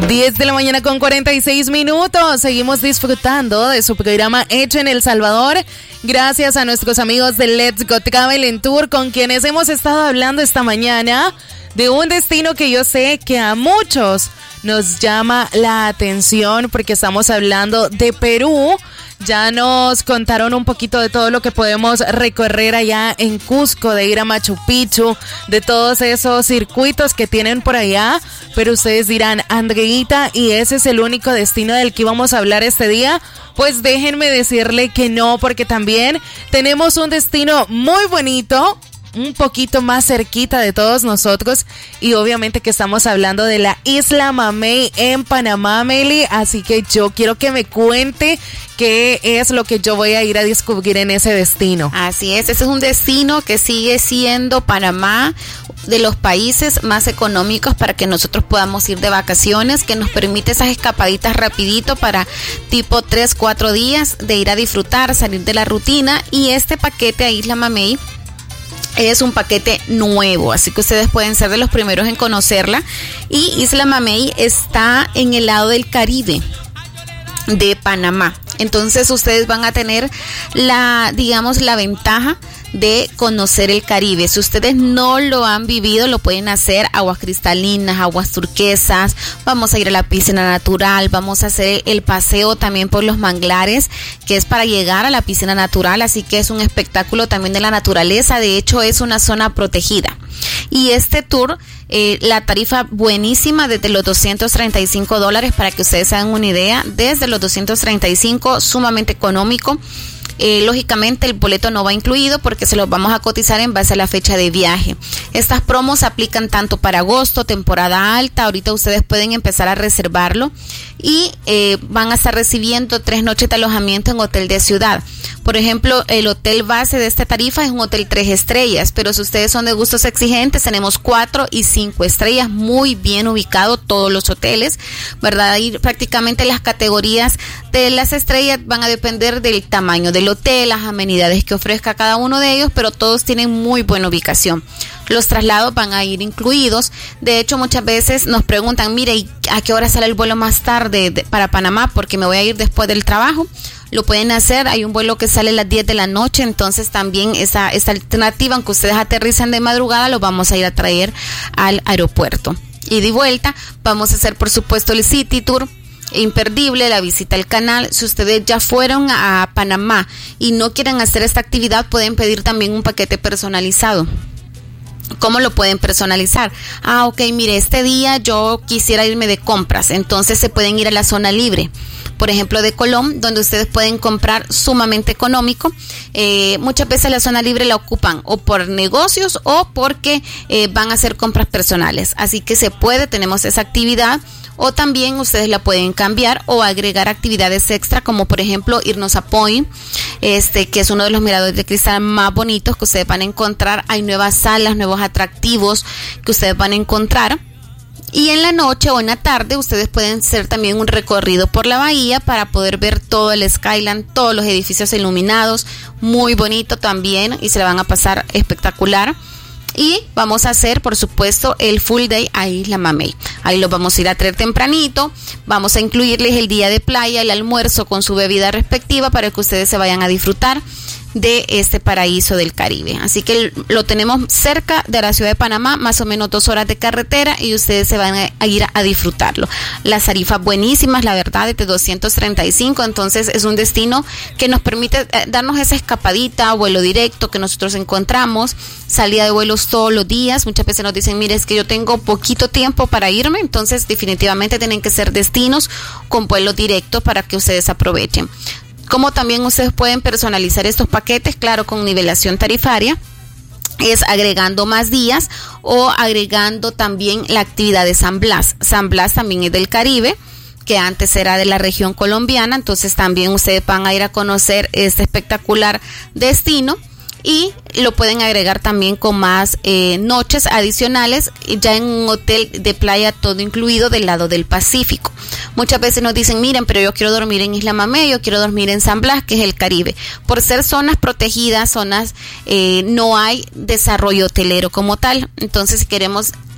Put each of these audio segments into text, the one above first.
10 de la mañana con 46 minutos. Seguimos disfrutando de su programa Hecho en El Salvador. Gracias a nuestros amigos de Let's Go Travel & Tour, con quienes hemos estado hablando esta mañana de un destino que yo sé que a muchos nos llama la atención, porque estamos hablando de Perú. Ya nos contaron un poquito de todo lo que podemos recorrer allá en Cusco, de ir a Machu Picchu, de todos esos circuitos que tienen por allá. Pero ustedes dirán, Andreita, ¿y ese es el único destino del que íbamos a hablar este día? Pues déjenme decirle que no, porque también tenemos un destino muy bonito, un poquito más cerquita de todos nosotros, y obviamente que estamos hablando de la Isla Mamey en Panamá, Meli. Así que yo quiero que me cuente qué es lo que yo voy a ir a descubrir en ese destino. Así es, ese es un destino que sigue siendo Panamá de los países más económicos para que nosotros podamos ir de vacaciones, que nos permite esas escapaditas rapidito para tipo 3-4 días de ir a disfrutar, salir de la rutina. Y este paquete a Isla Mamey es un paquete nuevo, así que ustedes pueden ser de los primeros en conocerla. Y Isla Mamey está en el lado del Caribe de Panamá. Entonces ustedes van a tener la ventaja de conocer el Caribe. Si ustedes no lo han vivido, lo pueden hacer. Aguas cristalinas, aguas turquesas, vamos a ir a la piscina natural, vamos a hacer el paseo también por los manglares, que es para llegar a la piscina natural, así que es un espectáculo también de la naturaleza. De hecho, es una zona protegida. Y este tour, la tarifa buenísima, desde los $235, para que ustedes hagan una idea, desde los 235, sumamente económico. Lógicamente el boleto no va incluido porque se los vamos a cotizar en base a la fecha de viaje. Estas promos se aplican tanto para agosto, temporada alta. Ahorita ustedes pueden empezar a reservarlo y van a estar recibiendo 3 noches de alojamiento en hotel de ciudad. Por ejemplo, el hotel base de esta tarifa es un hotel 3 estrellas, pero si ustedes son de gustos exigentes, tenemos 4 y 5 estrellas, muy bien ubicado todos los hoteles, ¿verdad? Y prácticamente las categorías de las estrellas van a depender del tamaño del hotel, las amenidades que ofrezca cada uno de ellos, pero todos tienen muy buena ubicación. Los traslados van a ir incluidos. De hecho, muchas veces nos preguntan, mire, ¿y a qué hora sale el vuelo más tarde para Panamá? Porque me voy a ir después del trabajo. Lo pueden hacer, hay un vuelo que sale a las 10 de la noche, entonces también esa alternativa, aunque ustedes aterrizan de madrugada, lo vamos a ir a traer al aeropuerto. Y de vuelta, vamos a hacer por supuesto el City Tour, imperdible, la visita al canal. Si ustedes ya fueron a Panamá y no quieren hacer esta actividad, pueden pedir también un paquete personalizado. ¿Cómo lo pueden personalizar? Ok, mire, este día yo quisiera irme de compras, entonces se pueden ir a la zona libre, por ejemplo de Colón, donde ustedes pueden comprar sumamente económico. Muchas veces la zona libre la ocupan o por negocios o porque van a hacer compras personales, así que se puede, tenemos esa actividad. O también ustedes la pueden cambiar o agregar actividades extra, como por ejemplo irnos a Point, que es uno de los miradores de cristal más bonitos que ustedes van a encontrar. Hay nuevas salas, nuevos atractivos que ustedes van a encontrar. Y en la noche o en la tarde ustedes pueden hacer también un recorrido por la bahía para poder ver todo el skyline, todos los edificios iluminados, muy bonito también, y se la van a pasar espectacular. Y vamos a hacer, por supuesto, el full day a Isla Mamey. Ahí los vamos a ir a traer tempranito. Vamos a incluirles el día de playa, el almuerzo con su bebida respectiva para que ustedes se vayan a disfrutar de este paraíso del Caribe. Así que lo tenemos cerca de la ciudad de Panamá, más o menos 2 horas de carretera, y ustedes se van a ir a disfrutarlo. Las tarifas buenísimas, la verdad, de 235, entonces es un destino que nos permite darnos esa escapadita, vuelo directo que nosotros encontramos, salida de vuelos todos los días. Muchas veces nos dicen, mire, es que yo tengo poquito tiempo para irme, entonces definitivamente tienen que ser destinos con vuelos directos para que ustedes aprovechen. Como también ustedes pueden personalizar estos paquetes, claro, con nivelación tarifaria, es agregando más días o agregando también la actividad de San Blas. San Blas también es del Caribe, que antes era de la región colombiana, entonces también ustedes van a ir a conocer este espectacular destino. Y lo pueden agregar también con más noches adicionales, ya en un hotel de playa todo incluido del lado del Pacífico. Muchas veces nos dicen, miren, pero yo quiero dormir en Isla Mamey, yo quiero dormir en San Blas, que es el Caribe. Por ser zonas protegidas, no hay desarrollo hotelero como tal. Entonces, si queremos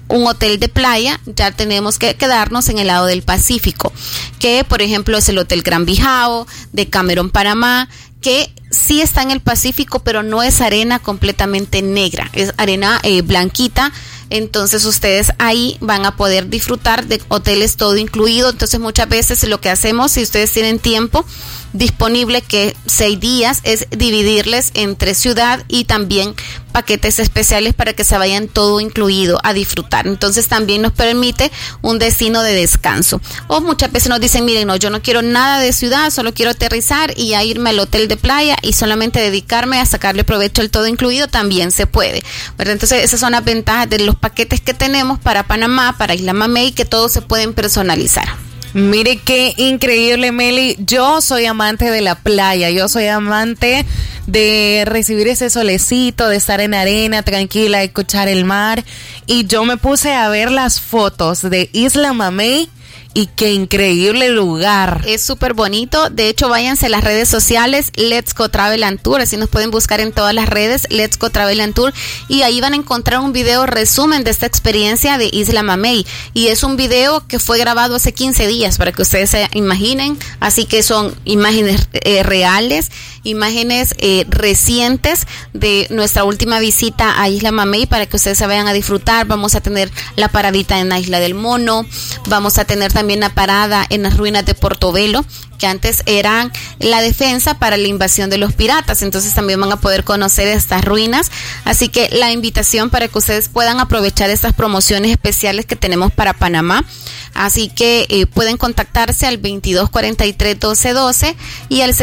un hotel de playa, ya tenemos que quedarnos en el lado del Pacífico, que por ejemplo es el Hotel Gran Bijao de Cameron, Panamá, que sí está en el Pacífico, pero no es arena completamente negra, es arena blanquita. Entonces ustedes ahí van a poder disfrutar de hoteles todo incluido. Entonces muchas veces lo que hacemos, si ustedes tienen tiempo disponible, que 6 días, es dividirles entre ciudad y también paquetes especiales para que se vayan todo incluido a disfrutar. Entonces también nos permite un destino de descanso. O muchas veces nos dicen, miren, no, yo no quiero nada de ciudad, solo quiero aterrizar y ya irme al hotel de playa y solamente dedicarme a sacarle provecho al todo incluido, también se puede, ¿verdad? Entonces esas son las ventajas de los paquetes que tenemos para Panamá, para Isla Mamey, que todos se pueden personalizar. Mire qué increíble, Meli. Yo soy amante de la playa, yo soy amante de recibir ese solecito, de estar en arena tranquila, de escuchar el mar. Y yo me puse a ver las fotos de Isla Mamey. Y qué increíble lugar. Es súper bonito. De hecho, váyanse a las redes sociales, Let's Go Travel and Tour. Así nos pueden buscar en todas las redes, Let's Go Travel and Tour. Y ahí van a encontrar un video resumen de esta experiencia de Isla Mamey. Y es un video que fue grabado hace 15 días, para que ustedes se imaginen. Así que son imágenes reales, imágenes recientes de nuestra última visita a Isla Mamey, para que ustedes se vayan a disfrutar. Vamos a tener la paradita en la Isla del Mono. Vamos a tener también una parada en las ruinas de Portobelo, que antes eran la defensa para la invasión de los piratas. Entonces también van a poder conocer estas ruinas. Así que la invitación para que ustedes puedan aprovechar estas promociones especiales que tenemos para Panamá. Así que pueden contactarse al 2243-1212 y al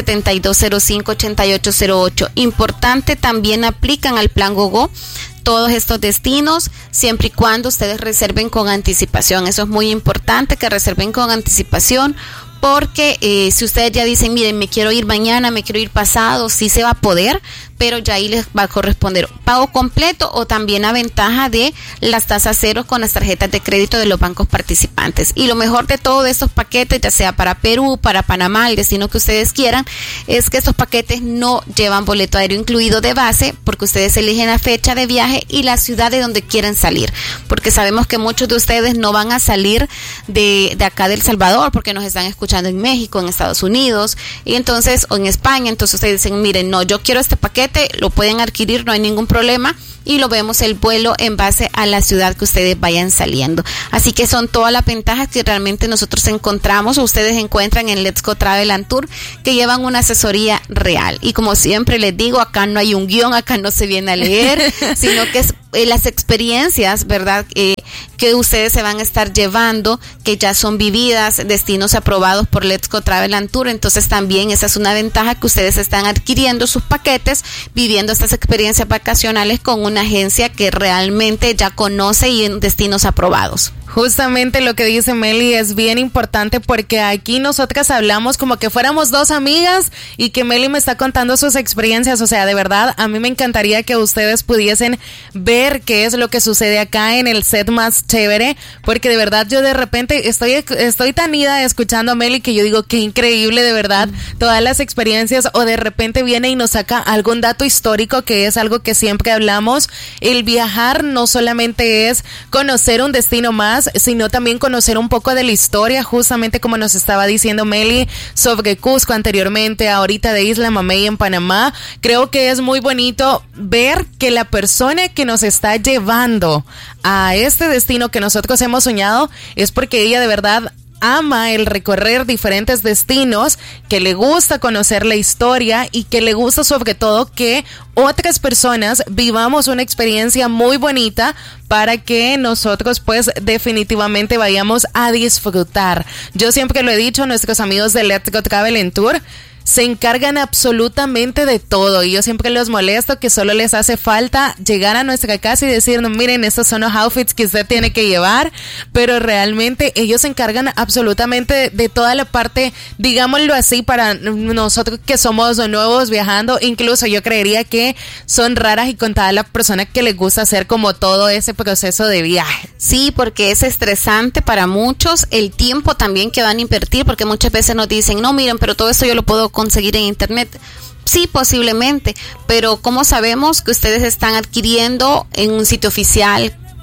7205-8808. Importante, también aplican al Plan GoGo todos estos destinos, siempre y cuando ustedes reserven con anticipación. Eso es muy importante, que reserven con anticipación, porque si ustedes ya dicen, miren, me quiero ir mañana, me quiero ir pasado, sí se va a poder, pero ya ahí les va a corresponder pago completo o también a ventaja de las tasas cero con las tarjetas de crédito de los bancos participantes. Y lo mejor de todos estos paquetes, ya sea para Perú, para Panamá, el destino que ustedes quieran, es que estos paquetes no llevan boleto aéreo incluido de base, porque ustedes eligen la fecha de viaje y la ciudad de donde quieren salir, porque sabemos que muchos de ustedes no van a salir de acá de El Salvador, porque nos están escuchando en México, en Estados Unidos, y entonces, o en España. Entonces ustedes dicen, miren, no, yo quiero este paquete, lo pueden adquirir, no hay ningún problema, y lo vemos el vuelo en base a la ciudad que ustedes vayan saliendo. Así que son todas las ventajas que realmente nosotros encontramos, o ustedes encuentran en Let's Go Travel and Tour, que llevan una asesoría real. Y como siempre les digo, acá no hay un guión, acá no se viene a leer, sino que es las experiencias, ¿verdad?, que ustedes se van a estar llevando, que ya son vividas, destinos aprobados por Let's Go Travel and Tour. Entonces también esa es una ventaja, que ustedes están adquiriendo sus paquetes, viviendo estas experiencias vacacionales con una agencia que realmente ya conoce y en destinos aprobados. Justamente lo que dice Meli es bien importante, porque aquí nosotras hablamos como que fuéramos dos amigas y que Meli me está contando sus experiencias. O sea, de verdad, a mí me encantaría que ustedes pudiesen ver qué es lo que sucede acá en el set más chévere, porque de verdad yo de repente estoy tan ida escuchando a Meli que yo digo, qué increíble de verdad todas las experiencias. O de repente viene y nos saca algún dato histórico, que es algo que siempre hablamos. El viajar no solamente es conocer un destino más, sino también conocer un poco de la historia, justamente como nos estaba diciendo Meli sobre Cusco anteriormente, ahorita de Isla Mamey en Panamá. Creo que es muy bonito ver que la persona que nos está llevando a este destino que nosotros hemos soñado es porque ella de verdad ama el recorrer diferentes destinos, que le gusta conocer la historia y que le gusta sobre todo que otras personas vivamos una experiencia muy bonita para que nosotros pues definitivamente vayamos a disfrutar. Yo siempre lo he dicho, nuestros amigos de Let's Go Travel and Tour se encargan absolutamente de todo, y yo siempre los molesto que solo les hace falta llegar a nuestra casa y decirnos, miren, estos son los outfits que usted tiene que llevar, pero realmente ellos se encargan absolutamente de toda la parte, digámoslo así, para nosotros que somos nuevos viajando. Incluso yo creería que son raras y contadas las personas que les gusta hacer como todo ese proceso de viaje. Sí, porque es estresante para muchos, el tiempo también que van a invertir, porque muchas veces nos dicen, no, miren, pero todo esto yo lo puedo conseguir en internet. Sí, posiblemente, pero ¿cómo sabemos que ustedes están adquiriendo en un sitio oficial,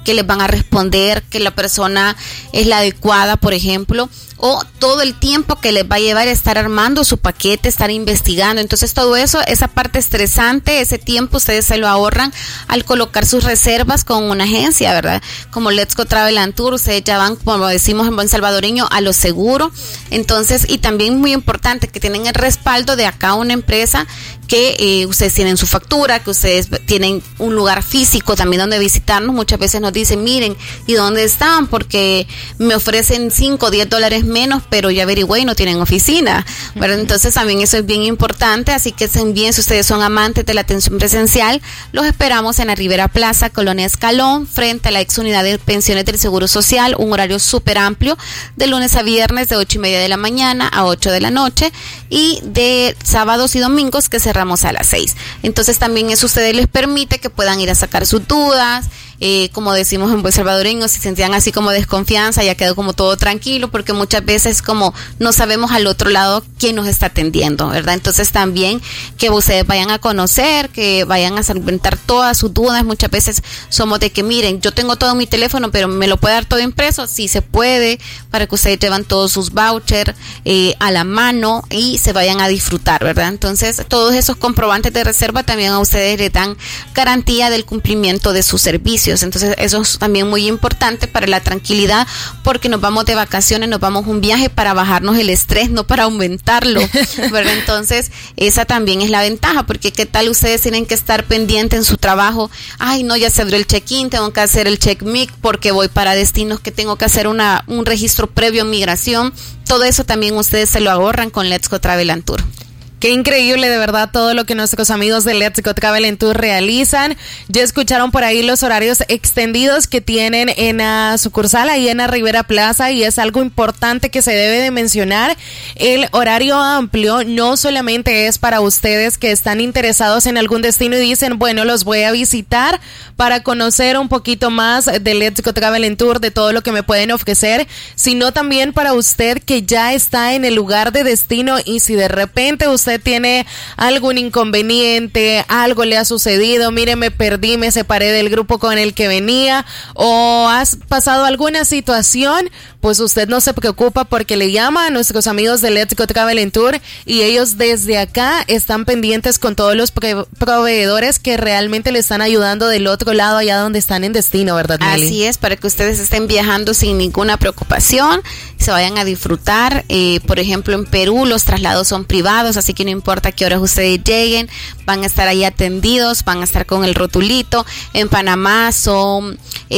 que les van a responder, que la persona es la adecuada, por ejemplo, o todo el tiempo que les va a llevar estar armando su paquete, estar investigando. Entonces todo eso, esa parte estresante, ese tiempo ustedes se lo ahorran al colocar sus reservas con una agencia, ¿verdad? Como Let's Go Travel and Tour, ustedes ya van, como decimos en buen salvadoreño, a lo seguro. Entonces, y también muy importante que tienen el respaldo de acá una empresa que ustedes tienen su factura, que ustedes tienen un lugar físico también donde visitarnos. Muchas veces nos dicen, miren, ¿y dónde están? Porque me ofrecen $5 o $10 menos, pero ya averigüé y no tienen oficina, ¿verdad? Entonces también eso es bien importante, así que bien, si ustedes son amantes de la atención presencial, los esperamos en la Rivera Plaza, Colonia Escalón, frente a la ex unidad de pensiones del Seguro Social, un horario súper amplio, de lunes a viernes de 8:30 de la mañana a 8 de la noche, y de sábados y domingos que cerramos a las 6. Entonces también eso a ustedes les permite que puedan ir a sacar sus dudas, como decimos en buen salvadoreño, si sentían así como desconfianza, ya quedó como todo tranquilo, porque muchas veces como no sabemos al otro lado quién nos está atendiendo, ¿verdad? Entonces también que ustedes vayan a conocer, que vayan a solventar todas sus dudas. Muchas veces somos de que, miren, yo tengo todo en mi teléfono, pero ¿me lo puede dar todo impreso? Sí se puede, para que ustedes llevan todos sus vouchers a la mano y se vayan a disfrutar, ¿verdad? Entonces todos esos comprobantes de reserva también a ustedes les dan garantía del cumplimiento de sus servicios. Entonces eso es también muy importante para la tranquilidad, porque nos vamos de vacaciones, nos vamos un viaje para bajarnos el estrés, no para aumentarlo, ¿verdad? Entonces esa también es la ventaja, porque qué tal ustedes tienen que estar pendientes en su trabajo, ay no, ya se abrió el check-in, tengo que hacer el check-mic porque voy para destinos que tengo que hacer un registro previo en migración. Todo eso también ustedes se lo ahorran con Let's Go Travel and Tour. Qué increíble, de verdad, todo lo que nuestros amigos de Let's Go Travel and Tour realizan. Ya escucharon por ahí los horarios extendidos que tienen en la sucursal, ahí en la Rivera Plaza, y es algo importante que se debe de mencionar. El horario amplio no solamente es para ustedes que están interesados en algún destino y dicen, bueno, los voy a visitar para conocer un poquito más de Let's Go Travel and Tour, de todo lo que me pueden ofrecer, sino también para usted que ya está en el lugar de destino, y si de repente usted tiene algún inconveniente, algo le ha sucedido, mire, me perdí, me separé del grupo con el que venía, o has pasado alguna situación, pues usted no se preocupa, porque le llama a nuestros amigos de Let's Go Travel and Tour y ellos desde acá están pendientes con todos los proveedores que realmente le están ayudando del otro lado, allá donde están en destino, ¿verdad, Nelly? Así es, para que ustedes estén viajando sin ninguna preocupación, se vayan a disfrutar. Por ejemplo, en Perú los traslados son privados, así que no importa a qué horas ustedes lleguen, van a estar ahí atendidos, van a estar con el rotulito. En Panamá son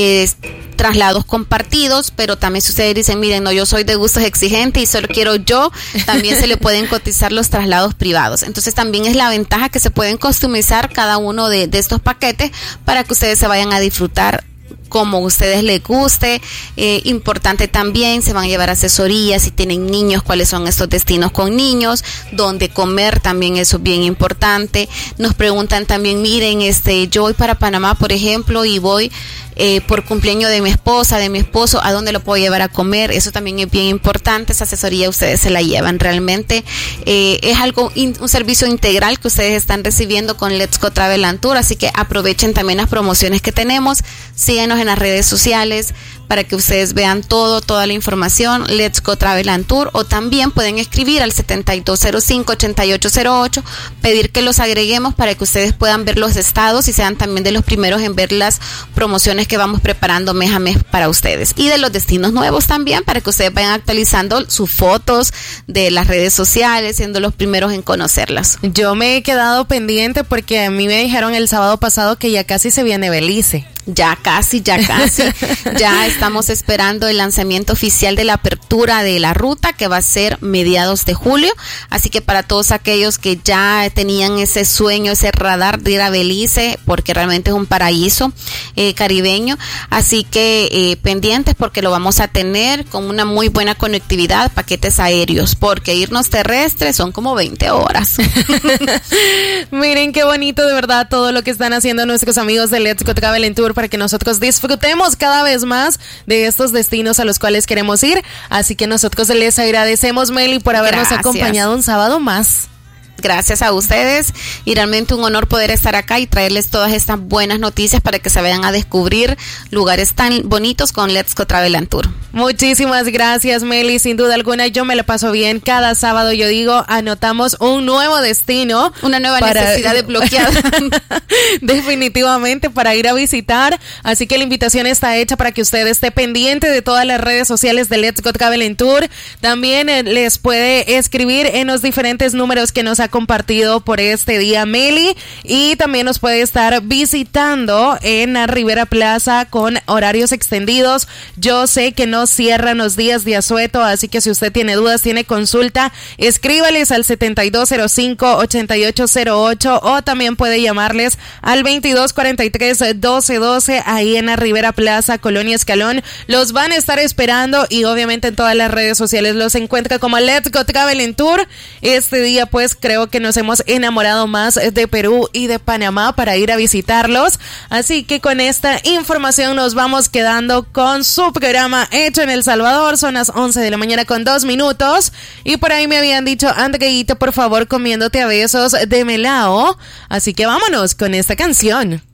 traslados compartidos, pero también si ustedes dicen, miren, no, yo soy de gustos exigentes y solo quiero yo, también se le pueden cotizar los traslados privados. Entonces también es la ventaja que se pueden customizar cada uno de estos paquetes para que ustedes se vayan a disfrutar como ustedes les guste. Importante también, se van a llevar asesorías si tienen niños, cuáles son estos destinos con niños, dónde comer, también eso es bien importante. Nos preguntan también, miren, yo voy para Panamá, por ejemplo, y voy por cumpleaños de mi esposa, de mi esposo, ¿a dónde lo puedo llevar a comer? Eso también es bien importante, esa asesoría ustedes se la llevan. Realmente es un servicio integral que ustedes están recibiendo con Let's Go Travel and Tour, así que aprovechen también las promociones que tenemos, síguenos en las redes sociales para que ustedes vean toda la información, Let's Go Travel and Tour, o también pueden escribir al 7205-8808, pedir que los agreguemos para que ustedes puedan ver los estados y sean también de los primeros en ver las promociones que vamos preparando mes a mes para ustedes, y de los destinos nuevos también, para que ustedes vayan actualizando sus fotos de las redes sociales, siendo los primeros en conocerlas. Yo me he quedado pendiente porque a mí me dijeron el sábado pasado que ya casi se viene Belice. Ya casi, ya estamos esperando el lanzamiento oficial de la apertura de la ruta, que va a ser mediados de julio, así que para todos aquellos que ya tenían ese sueño, ese radar de ir a Belice, porque realmente es un paraíso caribeño, así que pendientes, porque lo vamos a tener con una muy buena conectividad, paquetes aéreos, porque irnos terrestres son como 20 horas. Miren qué bonito, de verdad, todo lo que están haciendo nuestros amigos de Let's Go Travel and Tour para que nosotros disfrutemos cada vez más de estos destinos a los cuales queremos ir. Así que nosotros les agradecemos, Meli, por habernos acompañado un sábado más. gracias a ustedes y realmente un honor poder estar acá y traerles todas estas buenas noticias para que se vayan a descubrir lugares tan bonitos con Let's Go Travel and Tour. Muchísimas gracias, Meli. Sin duda alguna, yo me la paso bien. Cada sábado, yo digo, anotamos un nuevo destino. Una nueva necesidad desbloqueada. Definitivamente, para ir a visitar. Así que la invitación está hecha para que usted esté pendiente de todas las redes sociales de Let's Go Travel and Tour. También les puede escribir en los diferentes números que nos ha compartido por este día Meli. Y también nos puede estar visitando en la Rivera Plaza con horarios extendidos. Yo sé que no cierran los días de asueto, así que si usted tiene dudas, tiene consulta, escríbales al 7205-8808 o también puede llamarles al 2243-1212 ahí en la Rivera Plaza, Colonia Escalón. Los van a estar esperando y obviamente en todas las redes sociales los encuentra como Let's Go Travel and Tour. Este día pues creo que nos hemos enamorado más de Perú y de Panamá para ir a visitarlos, así que con esta información nos vamos quedando con su programa Hecho en El Salvador. Son las 11 de la mañana con 2 minutos y por ahí me habían dicho, Andreita, por favor, comiéndote a besos de melao, así que vámonos con esta canción.